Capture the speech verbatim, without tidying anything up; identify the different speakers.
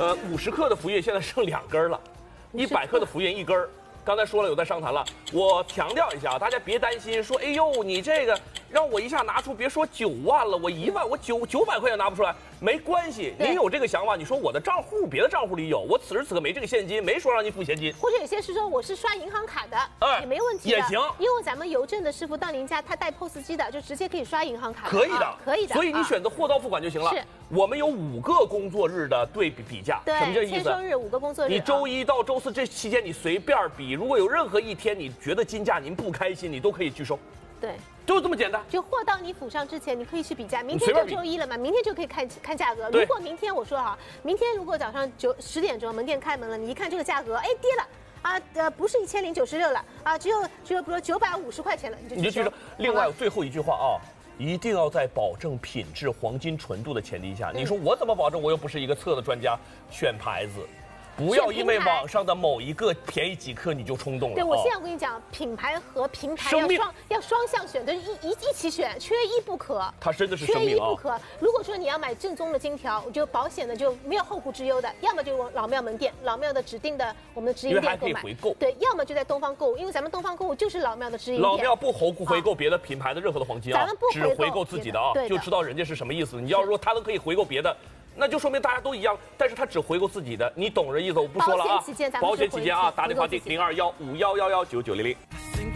Speaker 1: 呃，五十克的福运现在剩两根了，一百克的福运一根儿。刚才说了有在上谈了，我强调一下啊，大家别担心，说哎呦你这个让我一下拿出，别说九万了，我一万我九九百块钱拿不出来，没关系，你有这个想法，你说我的账户别的账户里有，我此时此刻没这个现金，没说让你付现金，
Speaker 2: 或者有些是说我是刷银行卡的，哎，也没问题的，
Speaker 1: 也行，
Speaker 2: 因为咱们邮政的师傅到您家，他带 P O S 机的，就直接可以刷银行卡，
Speaker 1: 可以的，
Speaker 2: 啊、可以的，
Speaker 1: 所以你选择货到付款就行了。
Speaker 2: 是，
Speaker 1: 我们有五个工作日的对比比价，
Speaker 2: 对，
Speaker 1: 什么叫意思？
Speaker 2: 签收日五个工作日，
Speaker 1: 你周一到周四这期间你随便比，如果有任何一天你觉得金价您不开心，你都可以拒收。
Speaker 2: 对，
Speaker 1: 就这么简单。
Speaker 2: 就货到你府上之前，你可以去比价。明天就周一了嘛，明天就可以看看价格。如果明天我说哈，明天如果早上九十点钟门店开门了，你一看这个价格，哎跌了。啊，呃，不是一千零九十六了啊，只有只有比如九百五十块钱了，你就
Speaker 1: 你就记住。另外最后一句话啊，一定要在保证品质、黄金纯度的前提下。你说我怎么保证？我又不是一个测的专家，选牌子。不要因为网上的某一个便宜几克你就冲动了。
Speaker 2: 对，我现在我跟你讲，品牌和平台要双要双向选，就是一一一起选，缺一不可。
Speaker 1: 它真的是生命啊！
Speaker 2: 缺一不可。如果说你要买正宗的金条，就保险的就没有后顾之忧的，要么就往老庙门店、老庙的指定的我们的直营店购买。
Speaker 1: 回购。
Speaker 2: 对，要么就在东方购物，因为咱们东方购物就是老庙的直营店。
Speaker 1: 老庙不后顾回购别的品牌的任何的黄金啊，
Speaker 2: 咱们不
Speaker 1: 只回购自己的啊，就知道人家是什么意思。你要说他都可以回购别的。那就说明大家都一样，但是他只回购自己的，你懂这意思？我不说了啊。
Speaker 2: 保险起见，
Speaker 1: 保险起见啊，打电话零零二幺五幺幺幺九九零零。